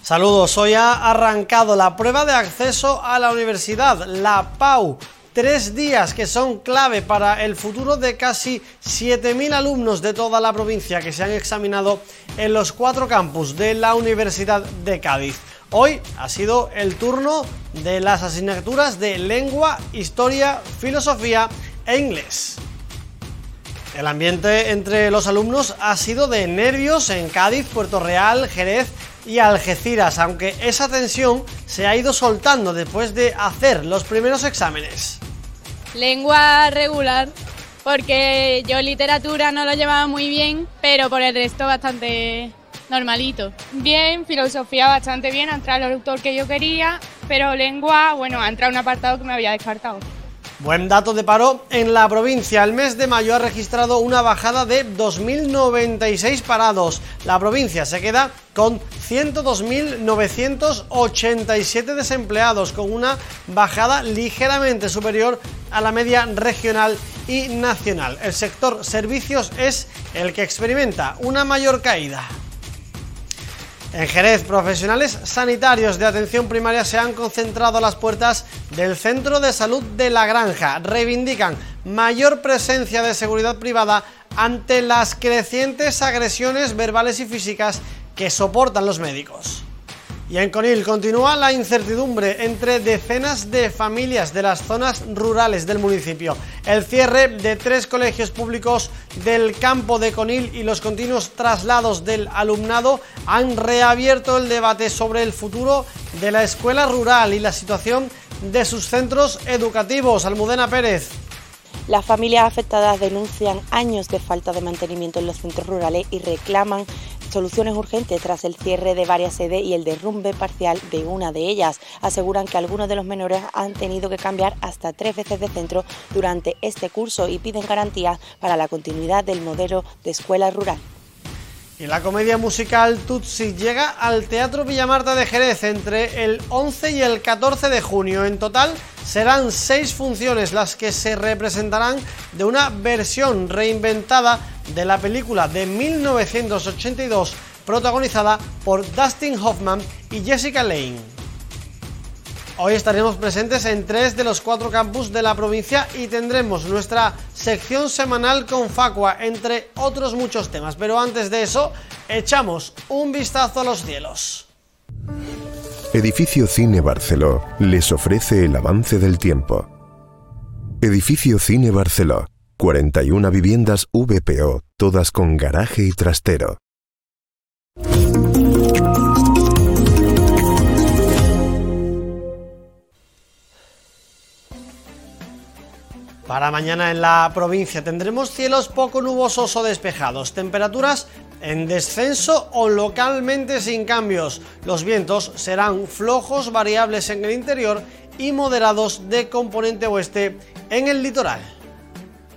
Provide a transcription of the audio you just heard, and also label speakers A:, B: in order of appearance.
A: Saludos, hoy ha arrancado la prueba de acceso a la universidad, la PAU. 3 días que son clave para el futuro de casi 7.000 alumnos de toda la provincia que se han examinado en los 4 campus de la Universidad de Cádiz. Hoy ha sido el turno de las asignaturas de lengua, historia, filosofía e inglés. El ambiente entre los alumnos ha sido de nervios en Cádiz, Puerto Real, Jerez y Algeciras, aunque esa tensión se ha ido soltando después de hacer los primeros exámenes.
B: Lengua regular, porque yo literatura no lo llevaba muy bien, pero por el resto bastante normalito.
C: Bien, filosofía bastante bien, ha entrado el autor que yo quería, pero lengua, bueno, ha entrado un apartado que me había descartado.
A: Buen dato de paro en la provincia. El mes de mayo ha registrado una bajada de 2.096 parados. La provincia se queda con 102.987 desempleados, con una bajada ligeramente superior a la media regional y nacional. El sector servicios es el que experimenta una mayor caída. En Jerez, profesionales sanitarios de atención primaria se han concentrado a las puertas del Centro de Salud de La Granja. Reivindican mayor presencia de seguridad privada ante las crecientes agresiones verbales y físicas que soportan los médicos. Y en Conil continúa la incertidumbre entre decenas de familias de las zonas rurales del municipio. El cierre de 3 colegios públicos del campo de Conil y los continuos traslados del alumnado han reabierto el debate sobre el futuro de la escuela rural y la situación de sus centros educativos. Almudena Pérez.
D: Las familias afectadas denuncian años de falta de mantenimiento en los centros rurales y reclaman soluciones urgentes tras el cierre de varias sedes y el derrumbe parcial de una de ellas. Aseguran que algunos de los menores han tenido que cambiar hasta 3 veces de centro durante este curso y piden garantías para la continuidad del modelo de escuela rural.
A: Y la comedia musical Tutsi llega al Teatro Villamarta de Jerez entre el 11 y el 14 de junio. En total serán 6 funciones las que se representarán de una versión reinventada de la película de 1982 protagonizada por Dustin Hoffman y Jessica Lange. Hoy estaremos presentes en 3 de los 4 campus de la provincia y tendremos nuestra sección semanal con Facua, entre otros muchos temas. Pero antes de eso, echamos un vistazo a los cielos.
E: Edificio Cine Barceló les ofrece el avance del tiempo. Edificio Cine Barceló, 41 viviendas VPO, todas con garaje y trastero.
A: Para mañana en la provincia tendremos cielos poco nubosos o despejados, temperaturas en descenso o localmente sin cambios. Los vientos serán flojos, variables en el interior y moderados de componente oeste en el litoral.